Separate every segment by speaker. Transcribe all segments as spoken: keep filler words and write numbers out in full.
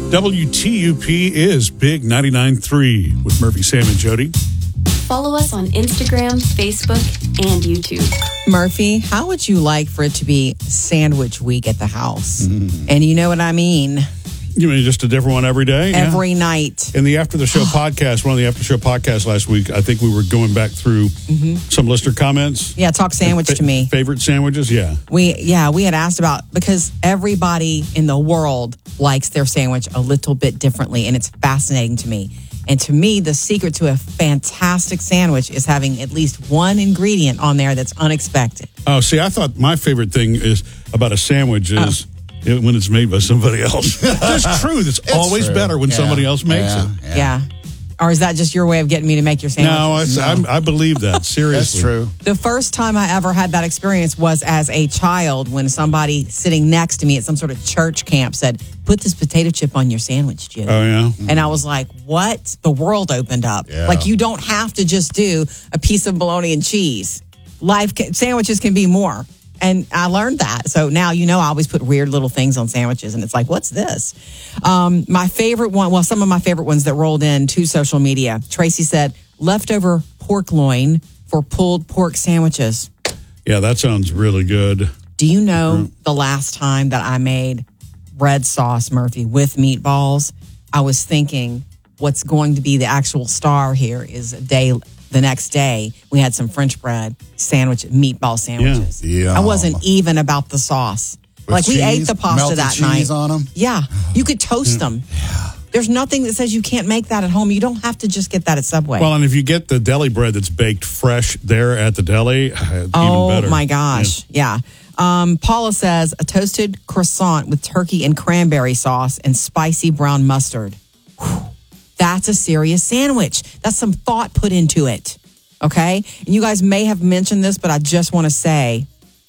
Speaker 1: W T U P is Big ninety-nine point three with Murphy, Sam, and Jody.
Speaker 2: Follow us on Instagram, Facebook, and YouTube.
Speaker 3: Murphy, how would you like for it to be sandwich week at the house?
Speaker 1: Mm.
Speaker 3: And you know what I mean?
Speaker 1: You mean just a different one every day?
Speaker 3: Every
Speaker 1: yeah.
Speaker 3: night.
Speaker 1: In the After the Show podcast, one of the After Show podcasts last week, I think we were going back through mm-hmm. some listener comments.
Speaker 3: Yeah, talk sandwich
Speaker 1: fa-
Speaker 3: to me.
Speaker 1: Favorite sandwiches? Yeah.
Speaker 3: We yeah, we had asked about, because everybody in the world likes their sandwich a little bit differently, and it's fascinating to me. And to me, the secret to a fantastic sandwich is having at least one ingredient on there that's unexpected.
Speaker 1: Oh, see, I thought my favorite thing is about a sandwich is oh. it, when it's made by somebody else. It's true. It's, it's always true. better when
Speaker 3: yeah.
Speaker 1: somebody else makes
Speaker 3: yeah.
Speaker 1: it.
Speaker 3: Yeah. yeah. Or is that just your way of getting me to make your sandwich?
Speaker 1: No, I, no. I, I believe that. Seriously.
Speaker 4: That's true.
Speaker 3: The first time I ever had that experience was as a child when somebody sitting next to me at some sort of church camp said, put this potato chip on your sandwich, Jim.
Speaker 1: Oh, yeah?
Speaker 3: And I was like, what? The world opened up.
Speaker 4: Yeah.
Speaker 3: Like, you don't have to just do a piece of bologna and cheese. Life can, sandwiches can be more. And I learned that. So now, you know, I always put weird little things on sandwiches. And it's like, what's this? Um, my favorite one, well, some of my favorite ones that rolled in to social media. Tracy said, leftover pork loin for pulled pork sandwiches.
Speaker 1: Yeah, that sounds really good.
Speaker 3: Do you know
Speaker 1: Mm-hmm.
Speaker 3: the last time that I made red sauce, Murphy, with meatballs? I was thinking what's going to be the actual star here is a day the next day, we had some French bread sandwich, meatball sandwiches.
Speaker 4: Yeah.
Speaker 3: I wasn't even about the sauce.
Speaker 4: With
Speaker 3: like we
Speaker 4: cheese,
Speaker 3: ate the pasta
Speaker 4: melted
Speaker 3: that
Speaker 4: cheese
Speaker 3: night.
Speaker 4: on them.
Speaker 3: Yeah, you could toast them.
Speaker 4: Yeah.
Speaker 3: There's nothing that says you can't make that at home. You don't have to just get that at Subway.
Speaker 1: Well, and if you get the deli bread that's baked fresh there at the deli, uh, even
Speaker 3: oh
Speaker 1: better.
Speaker 3: my gosh, yeah. yeah. Um, Paula says a toasted croissant with turkey and cranberry sauce and spicy brown mustard. Whew. That's a serious sandwich. That's some thought put into it. Okay? And you guys may have mentioned this, but I just want to say,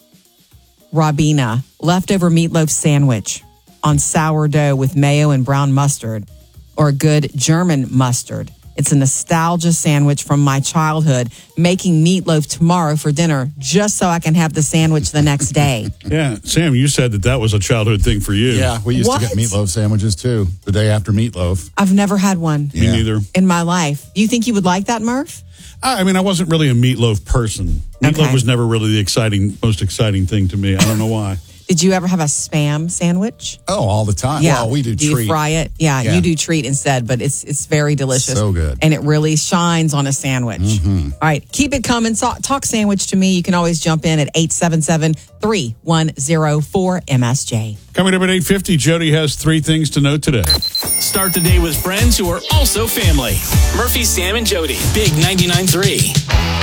Speaker 3: Rabina, leftover meatloaf sandwich on sourdough with mayo and brown mustard, or a good German mustard. It's a nostalgia sandwich from my childhood, making meatloaf tomorrow for dinner just so I can have the sandwich the next day.
Speaker 1: Yeah, Sam, you said that that was a childhood thing for you.
Speaker 4: Yeah, we used
Speaker 3: What?
Speaker 4: to get meatloaf sandwiches too, the day after meatloaf.
Speaker 3: I've never had one
Speaker 1: Me
Speaker 4: Yeah.
Speaker 1: neither.
Speaker 3: in my life. You think you would like that, Murph?
Speaker 1: I I mean, I wasn't really a meatloaf person. Meatloaf
Speaker 3: Okay.
Speaker 1: was never really the exciting, most exciting thing to me. I don't know why.
Speaker 3: Did you ever have a Spam sandwich?
Speaker 4: Oh, all the time.
Speaker 3: Yeah.
Speaker 4: Well, we do,
Speaker 3: do
Speaker 4: treat.
Speaker 3: you fry it? Yeah,
Speaker 4: Yeah.
Speaker 3: you do treat instead, but it's it's very delicious.
Speaker 4: So good.
Speaker 3: And it really shines on a sandwich.
Speaker 4: Mm-hmm.
Speaker 3: All right, keep it coming. So, talk sandwich to me. You can always jump in at eight seven seven, three one zero four M S J.
Speaker 1: Coming up at eight fifty, Jody has three things to note today.
Speaker 5: Start the day with friends who are also family. Murphy, Sam, and Jody. Big ninety-nine point three.